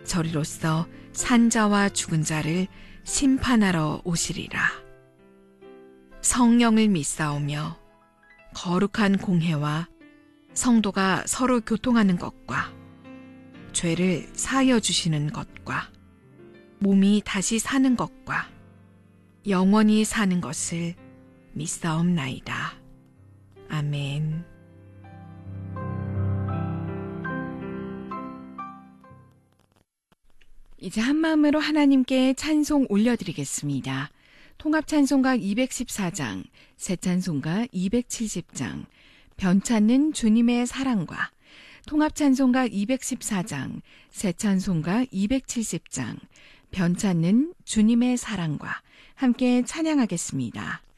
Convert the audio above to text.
저리로서 산자와 죽은 자를 심판하러 오시리라. 성령을 믿사오며 거룩한 공회와 성도가 서로 교통하는 것과 죄를 사하여 주시는 것과 몸이 다시 사는 것과 영원히 사는 것을 믿사옵나이다. 아멘. 이제 한마음으로 하나님께 찬송 올려드리겠습니다. 통합찬송가 214장, 새찬송가 270장, 변찮는 주님의 사랑과 통합찬송가 214장, 새찬송가 270장, 변찮는 주님의 사랑과 함께 찬양하겠습니다.